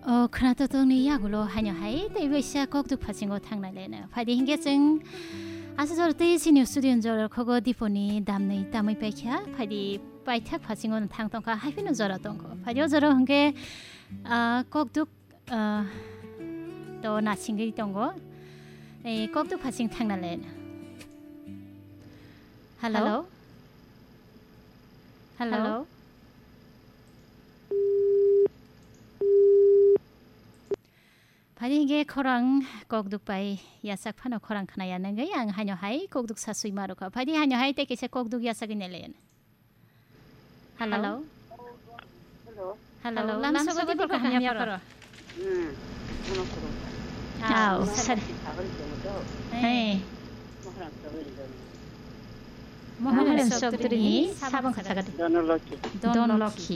크나토동니 야구로 하녀하이 데이베시아 곡도 파싱고 탕나래네 파디 힌게증 아스저르 테이시뉴 스튜디오를 거거 디포니 담네 담의 백야 파디 바이탁 파싱고는 탕통카 하이피는 저라던거 파디오 저러 한게 곡도 또 나싱게 있던거 에 곡도 파싱 탕나래네 할로 할로 파디게 코랑 곡둑바이 야삭 파노 코랑 카나야는 게 양 하녀하이 곡둑 사수이 마루가 파디 하녀하이 때께서 곡둑 야삭이 낼래는 할로 할로 람서고 디볼까 하냐 파로 아우 사리 네 모하는 속들이니 4번 가사가 돈럭키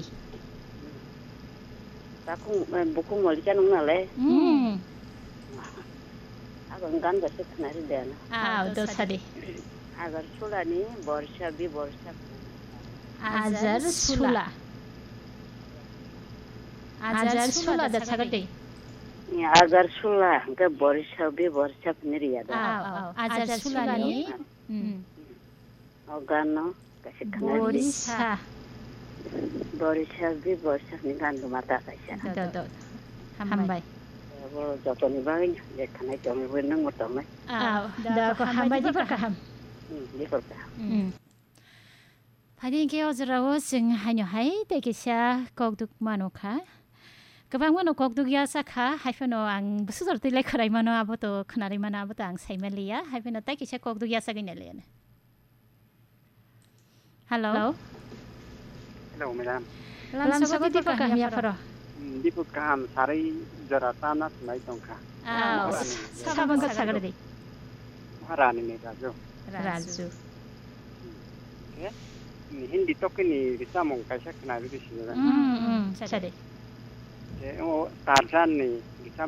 Aku buku mau dicanung nale. Aku enggan gak kenari dana. Udah sadi. Agar sula ni borsa bi borsa. Ajar sula. Ajar sula dah sagadi. Ya agar sula ke borsa bi borsa peniri ya. Ajar sula ni. Ogano kasih kenari. Borisa. Borsa bi borsa ni kan mata kaisa. Dot. Hambai. Bo joto ni bang je kanai jomi wenang motong. dah ko hambai di perkaham. Di perkaham. 파디 게어즈라고 싱 하녀하이 되게샤 곡둑 마노카. 그방 마노 곡둑이야 사카 하이페노 앙 수저르 레커라이 마노 아보도 크나리 마노 아보도 앙 사이멜리야 하이페노 따기샤 곡둑이야 사기넬레네. Halo. Hello, madam. Lam sago di pakam ya paro. Di pakam sari jaratana sunai tongka. Sabang ka sagadi. Harani ne rajo. Raju. Okay. Hindi to kini bisa mong kaisa kenal di sini. Sadi. O Tarzan ni bisa